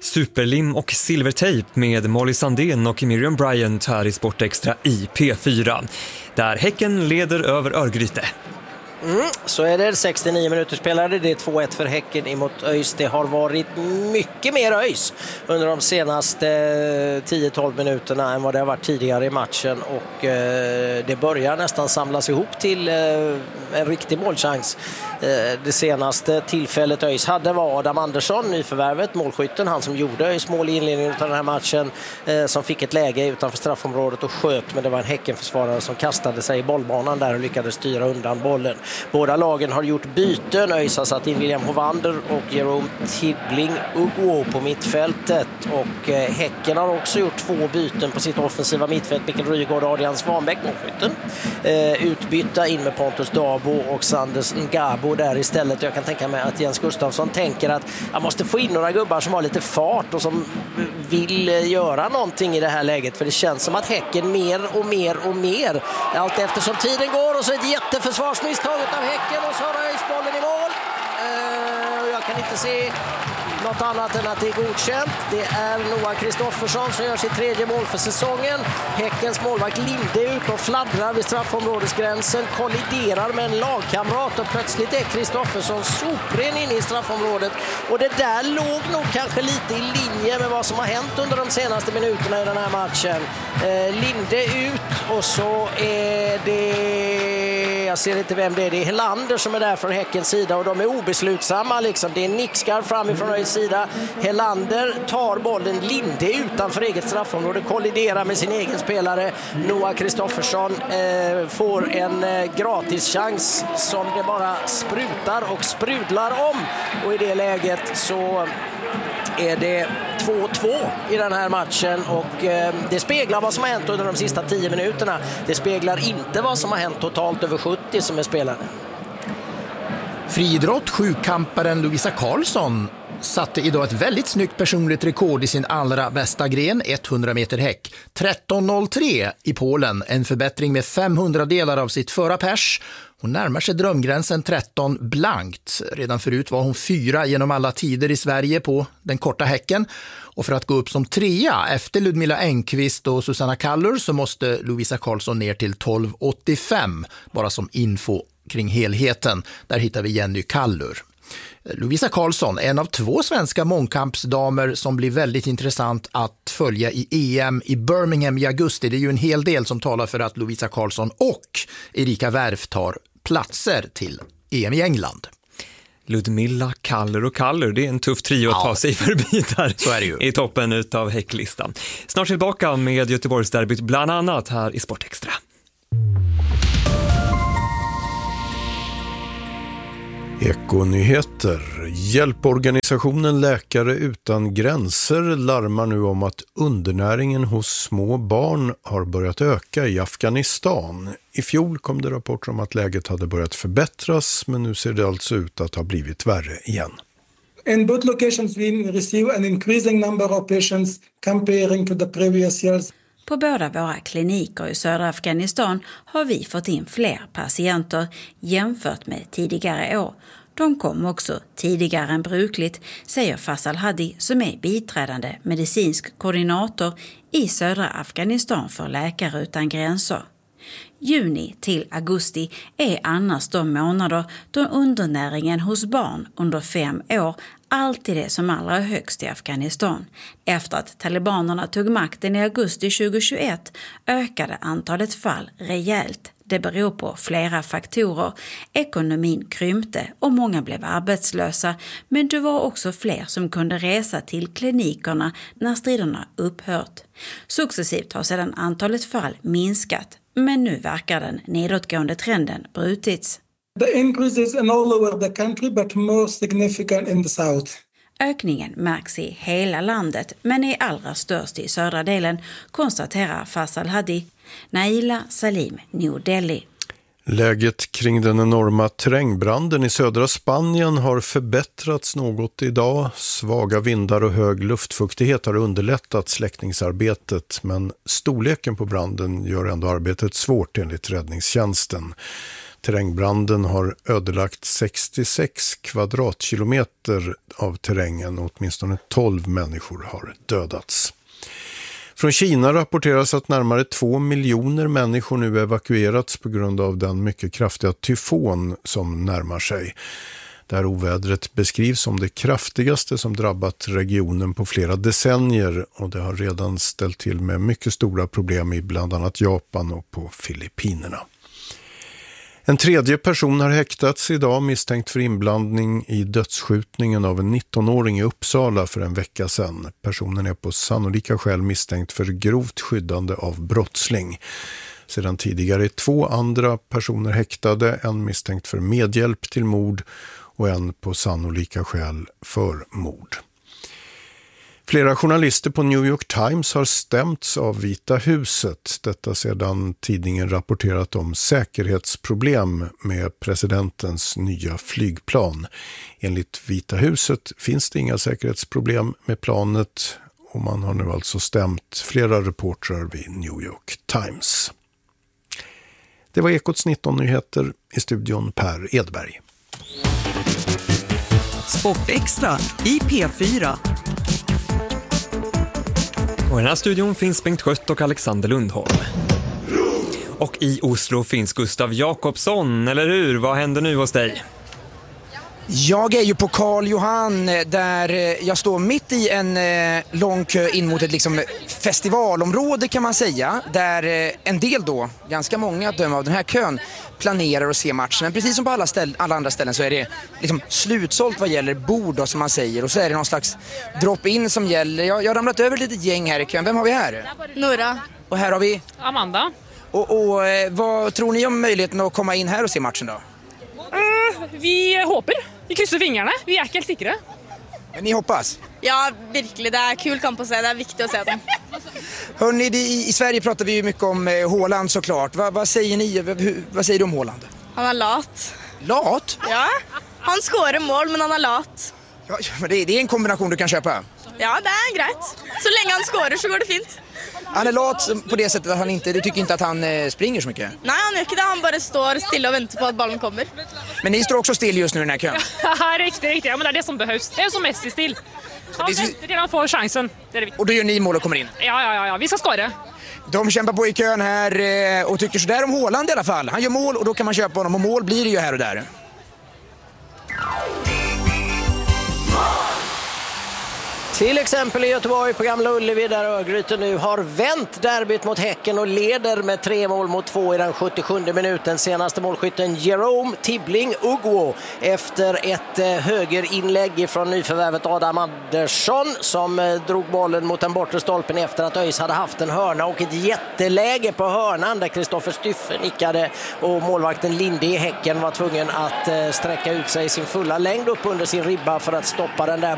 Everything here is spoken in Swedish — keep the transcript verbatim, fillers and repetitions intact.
Superlim och silvertejp med Molly Sandén och Miriam Bryant här i Sportextra i P fyra. Där Häcken leder över Örgryte. Mm, så är det, sextionio minuter spelade, det är två ett för Häcken emot ÖIS. Det har varit mycket mer ÖIS under de senaste tio tolv minuterna än vad det har varit tidigare i matchen, och eh, det börjar nästan samlas ihop till eh, en riktig målchans. Eh, det senaste tillfället ÖIS hade var Adam Andersson, nyförvärvet, målskytten, han som gjorde ÖIS mål i inledningen av den här matchen, eh, som fick ett läge utanför straffområdet och sköt, men det var en Häckenförsvarare som kastade sig i bollbanan där och lyckades styra undan bollen. Båda lagen har gjort byten. ÖIS har satt in William Hovander och Jerome Tibbling Ugo på mittfältet, och eh, Häcken har också gjort två byten på sitt offensiva mittfält. Mikael Rygaard och Adrian Svanbäck, målskytten, eh, utbytta in med Pontus Dabo och Sanders Ngabo där istället. Jag kan tänka mig att Jens Gustafsson tänker att jag måste få in några gubbar som har lite fart och som vill göra någonting i det här läget, för det känns som att Häcken mer och mer och mer allt eftersom tiden går, och så ett jätteförsvarsmisstag av Häcken och så har ÖIS bollen i mål. Uh, jag kan inte se något annat än att det är godkänt. Det är Noah Kristoffersson som gör sitt tredje mål för säsongen. Häckens målvakt Linde ut och fladdrar vid straffområdesgränsen, kolliderar med en lagkamrat, och plötsligt är Kristoffersson sopren in i straffområdet. Och det där låg nog kanske lite i linje med vad som har hänt under de senaste minuterna i den här matchen. Eh, Linde ut, och så är det, jag ser inte vem det är, det är Helander som är där från Häckens sida, och de är obeslutsamma liksom. Det är nickskar framifrån ÖIS sida. Helander tar bollen, Linde utanför eget straffområde, kolliderar med sin egen spelare. Noah Kristoffersson eh, får en eh, gratis chans som det bara sprutar och sprudlar om, och i det läget så är det två två i den här matchen, och eh, det speglar vad som har hänt under de sista tio minuterna. Det speglar inte vad som har hänt totalt över sjuttio som är spelade. Friidrott, sjukamparen Lovisa Karlsson satte idag ett väldigt snyggt personligt rekord i sin allra bästa gren, hundra meter häck. tretton noll tre i Polen, en förbättring med femhundra delar av sitt förra pers. Hon närmar sig drömgränsen tretton blankt. Redan förut var hon fyra genom alla tider i Sverige på den korta häcken. Och för att gå upp som trea efter Ludmila Engqvist och Susanna Kallur så måste Lovisa Karlsson ner till tolv åttiofem. Bara som info kring helheten. Där hittar vi Jenny Kallur. Lovisa Karlsson, en av två svenska mångkampsdamer som blir väldigt intressant att följa i E M i Birmingham i augusti. Det är ju en hel del som talar för att Lovisa Karlsson och Erika Wärf tar platser till E M i England. Ludmilla, Kallur och Kallur, det är en tuff trio att ta sig förbi där. Så är det ju. I toppen utav häcklistan. Snart tillbaka med Göteborgsderbyt bland annat här i Sportextra. Ekonyheter. Hjälporganisationen Läkare utan gränser larmar nu om att undernäringen hos små barn har börjat öka i Afghanistan. I fjol kom det rapporter om att läget hade börjat förbättras, men nu ser det alltså ut att ha blivit värre igen. In both locations we receive an increasing number of patients comparing to the previous years. På båda våra kliniker i södra Afghanistan har vi fått in fler patienter jämfört med tidigare år. De kom också tidigare än brukligt, säger Faisal Hadi som är biträdande medicinsk koordinator i södra Afghanistan för Läkare utan gränser. Juni till augusti är annars de månader då undernäringen hos barn under fem år alltid är som allra högst i Afghanistan. Efter att talibanerna tog makten i augusti tjugohundratjugoett ökade antalet fall rejält. Det beror på flera faktorer. Ekonomin krympte och många blev arbetslösa, men det var också fler som kunde resa till klinikerna när striderna upphört. Successivt har sedan antalet fall minskat, men nu verkar den nedåtgående trenden brutits. The increase is in all over the country but more significant in the south. Ökningen märks i hela landet men är allra störst i södra delen, konstaterar Faisal Hadi. Naila Salim, New Delhi. Läget kring den enorma terrängbranden i södra Spanien har förbättrats något idag. Svaga vindar och hög luftfuktighet har underlättat släckningsarbetet, men storleken på branden gör ändå arbetet svårt enligt räddningstjänsten. Terrängbranden har ödelagt sextiosex kvadratkilometer av terrängen och åtminstone tolv människor har dödats. Från Kina rapporteras att närmare två miljoner människor nu evakuerats på grund av den mycket kraftiga tyfon som närmar sig. Det här ovädret beskrivs som det kraftigaste som drabbat regionen på flera decennier och det har redan ställt till med mycket stora problem i bland annat Japan och på Filippinerna. En tredje person har häktats idag misstänkt för inblandning i dödsskjutningen av en nittonåring i Uppsala för en vecka sedan. Personen är på sannolika skäl misstänkt för grovt skyddande av brottsling. Sedan tidigare är två andra personer häktade, en misstänkt för medhjälp till mord och en på sannolika skäl för mord. Flera journalister på New York Times har stämts av Vita huset. Detta sedan tidningen rapporterat om säkerhetsproblem med presidentens nya flygplan. Enligt Vita huset finns det inga säkerhetsproblem med planet och man har nu alltså stämt flera reportrar vid New York Times. Det var Ekots nitton-nyheter, i studion Per Edberg. Sportextra i P fyra. Och i den här studion finns Bengt Skött och Alexander Lundholm. Och i Oslo finns Gustav Jakobsson, eller hur? Vad händer nu hos dig? Jag är ju på Karl Johan där jag står mitt i en lång kö in mot ett liksom festivalområde kan man säga. Där en del då, ganska många att döma av den här kön, planerar att se matchen. Men precis som på alla, ställ, alla andra ställen så är det liksom slutsålt vad gäller bord då, som man säger. Och så är det någon slags drop-in som gäller. Jag, jag har ramlat över ett litet gäng här i kön. Vem har vi här? Nora. Och här har vi? Amanda. Och, och vad tror ni om möjligheten att komma in här och se matchen då? Uh, vi hoppas. Vi kryssar fingrarna. Vi är inte helt säkra. Men ni hoppas? Ja, verkligen. Det är kul kamp att se. Det är viktigt att se den. Hörrni, i, i Sverige pratar vi ju mycket om eh, Haaland såklart. Va, vad säger ni? Hur, vad säger du om Haaland? Han är lat. Lat? Ja. Han skårar mål, men han är lat. Ja, men det, det är en kombination du kan köpa. Ja, det är grejt. Så länge han skårar så går det fint. Han är lat på det sättet att han inte, du tycker inte att han eh, springer så mycket? Nej, han gör inte det. Han bara står stilla och väntar på att bollen kommer. Men ni står också still just nu i den här kön? Ja, riktigt, riktigt. Ja, men det är det som behövs. Det är som mest still. Han väntar till han får chansen. Det är det. Och då gör ni mål och kommer in? Ja, ja, ja. Vi ska skåra. De kämpar på i kön här eh, och tycker sådär om Haaland i alla fall. Han gör mål och då kan man köpa honom och mål blir det ju här och där. Till exempel i Göteborg på Gamla Ullevi där Örgryte nu har vänt derbyt mot Häcken och leder med tre mål mot två i den sjuttiosjunde minuten. Senaste målskytten Jerome Tibbling Ugwo efter ett eh, högerinlägg från nyförvärvet Adam Andersson som eh, drog bollen mot den bortre stolpen efter att ÖIS hade haft en hörna och ett jätteläge på hörnan där Kristoffer Styffe nickade och målvakten Linde i Häcken var tvungen att eh, sträcka ut sig sin fulla längd upp under sin ribba för att stoppa den där